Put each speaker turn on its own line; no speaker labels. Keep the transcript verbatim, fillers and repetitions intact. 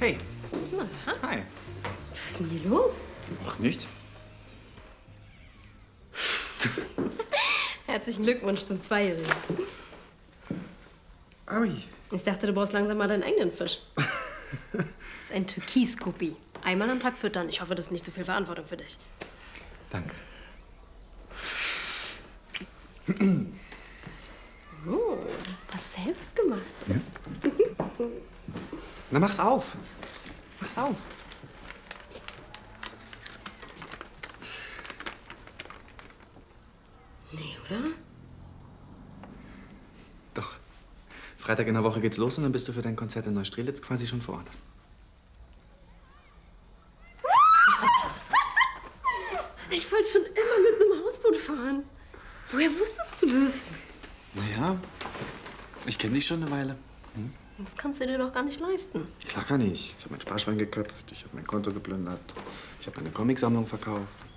Hey.
Na,
Hi.
was ist denn hier los?
Ach, nichts.
Herzlichen Glückwunsch zum Zweijährigen.
Ui.
Ich dachte, du brauchst langsam mal deinen eigenen Fisch. Das ist ein Türkis-Guppi. Einmal am Tag füttern. Ich hoffe, das ist nicht zu viel Verantwortung für dich.
Danke.
Oh, was selbst gemacht.
Ja. Na, mach's auf. Mach's auf.
Nee, oder?
Doch. Freitag in der Woche geht's los und dann bist du für dein Konzert in Neustrelitz quasi schon vor Ort.
Ich wollte schon immer mit einem Hausboot fahren. Woher wusstest du das?
Naja, ich kenne dich schon eine Weile. Hm?
Das kannst du dir doch gar nicht leisten.
Klar kann ich. Ich habe mein Sparschwein geköpft, ich habe mein Konto geplündert, ich habe meine Comicsammlung verkauft.